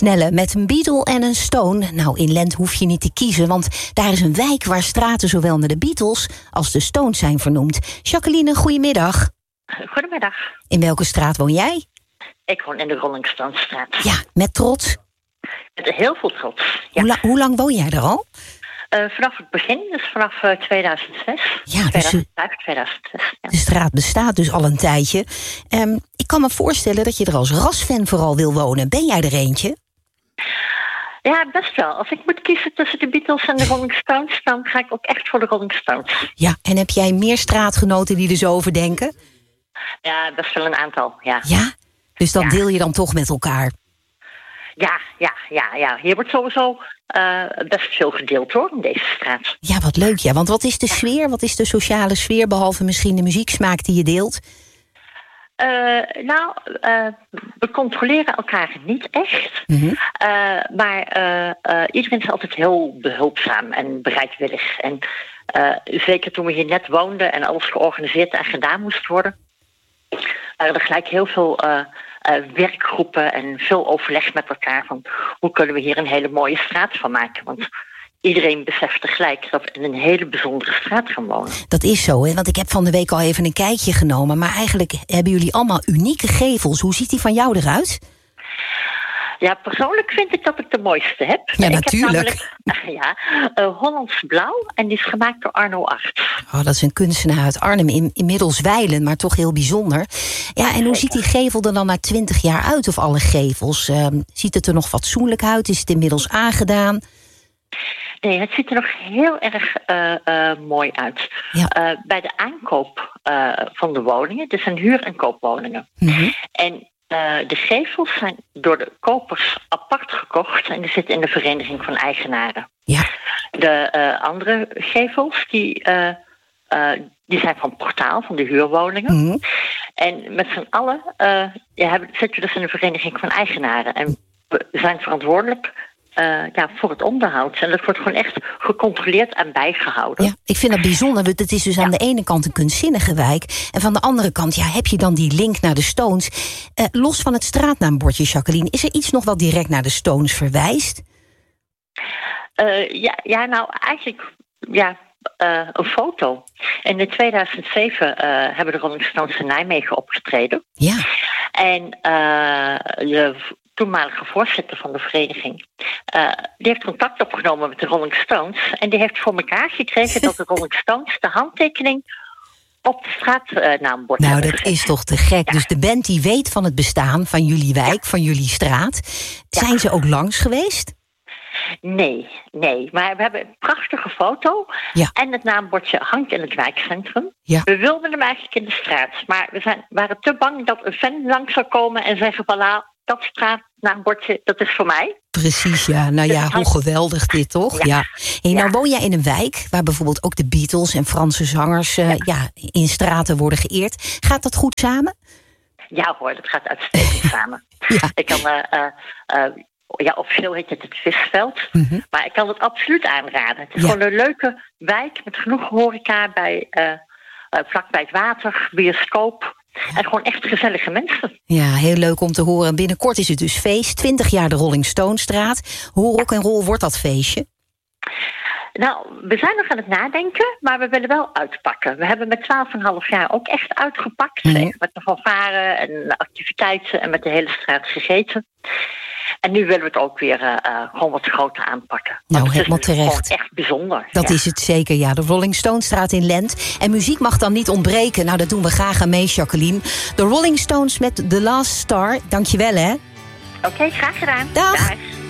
Snelle met een Beatle en een Stone. Nou, in Lent hoef je niet te kiezen, want daar is een wijk waar straten zowel naar de Beatles als de Stones zijn vernoemd. Jacqueline, goedemiddag. Goedemiddag. In welke straat woon jij? Ik woon in de Rolling Stone straat. Ja, met trots. Met heel veel trots. Ja. Hoe lang woon jij er al? Vanaf het begin, dus vanaf 2006. Ja, dus 2005, 2006. Ja. De straat bestaat dus al een tijdje. Ik kan me voorstellen dat je er als rasfan vooral wil wonen. Ben jij er eentje? Ja, best wel. Als ik moet kiezen tussen de Beatles en de Rolling Stones, dan ga ik ook echt voor de Rolling Stones. Ja, en heb jij meer straatgenoten die er zo over denken? Ja, best wel een aantal, ja. Ja? Dus dat deel je dan toch met elkaar? Ja. Hier wordt sowieso best veel gedeeld, hoor, in deze straat. Ja, wat leuk, ja. Want wat is de sfeer? Wat is de sociale sfeer, behalve misschien de muzieksmaak die je deelt? We controleren elkaar niet echt. Mm-hmm. Maar iedereen is altijd heel behulpzaam en bereidwillig. En zeker toen we hier net woonden en alles georganiseerd en gedaan moest worden, waren er gelijk heel veel werkgroepen en veel overleg met elkaar van hoe kunnen we hier een hele mooie straat van maken. Want iedereen beseft tegelijk dat we in een hele bijzondere straat gaan wonen. Dat is zo, hè? Want ik heb van de week al even een kijkje genomen, maar eigenlijk hebben jullie allemaal unieke gevels. Hoe ziet die van jou eruit? Ja, persoonlijk vind ik dat ik de mooiste heb. Ja, natuurlijk. Ik heb namelijk Hollands Blauw en die is gemaakt door Arno Art. Oh, dat is een kunstenaar uit Arnhem, inmiddels wijlen, maar toch heel bijzonder. Ja, en hoe ziet die gevel er dan na 20 jaar uit, of alle gevels? Ziet het er nog fatsoenlijk uit? Is het inmiddels aangedaan? Nee, het ziet er nog heel erg mooi uit. Ja. Bij de aankoop van de woningen, dit zijn huur- en koopwoningen. Mm-hmm. En de gevels zijn door de kopers apart gekocht en die zitten in de vereniging van eigenaren. Ja. De andere gevels die zijn van Portaal, van de huurwoningen. Mm-hmm. En met z'n allen zitten we dus in de vereniging van eigenaren. En we zijn verantwoordelijk voor het onderhoud. En dat wordt gewoon echt gecontroleerd en bijgehouden. Ja, ik vind dat bijzonder. Het is dus aan de ene kant een kunstzinnige wijk. En van de andere kant heb je dan die link naar de Stones. Los van het straatnaambordje, Jacqueline, is er iets nog wat direct naar de Stones verwijst? Een foto. En in 2007 hebben de Rolling Stones in Nijmegen opgetreden. Ja. En de toenmalige voorzitter van de vereniging, die heeft contact opgenomen met de Rolling Stones en die heeft voor elkaar gekregen dat de Rolling Stones de handtekening op de straatnaambord hebben gezet. Dat is toch te gek. Ja. Dus de band die weet van het bestaan van jullie wijk, van jullie straat. Zijn ze ook langs geweest? Nee. Maar we hebben een prachtige foto. Ja. En het naambordje hangt in het wijkcentrum. Ja. We wilden hem eigenlijk in de straat. Maar we waren te bang dat een fan langs zou komen en zeggen, voilà, dat straatnaambordje, dat is voor mij. Precies, ja. Nou ja, hoe geweldig dit, toch? Ja. Hey, nou woon jij in een wijk waar bijvoorbeeld ook de Beatles en Franse zangers in straten worden geëerd. Gaat dat goed samen? Ja hoor, dat gaat uitstekend samen. Ja. Ik kan officieel heet het Visveld. Mm-hmm. Maar ik kan het absoluut aanraden. Het is gewoon een leuke wijk met genoeg horeca vlak bij het water, bioscoop. En gewoon echt gezellige mensen. Ja, heel leuk om te horen. Binnenkort is het dus feest. 20 jaar de Rolling Stone straat. Hoe rock en roll wordt dat feestje? Nou, we zijn nog aan het nadenken, maar we willen wel uitpakken. We hebben met 12,5 jaar ook echt uitgepakt. Mm-hmm. Met de fanfare en activiteiten en met de hele straat gegeten. En nu willen we het ook weer gewoon wat groter aanpakken. Nou, helemaal terecht. Het is gewoon echt bijzonder. Dat is het zeker, ja. De Rolling Stone straat in Lent. En muziek mag dan niet ontbreken. Nou, dat doen we graag aan mee, Jacqueline. De Rolling Stones met The Last Star. Dankjewel, hè. Oké, graag gedaan. Dag.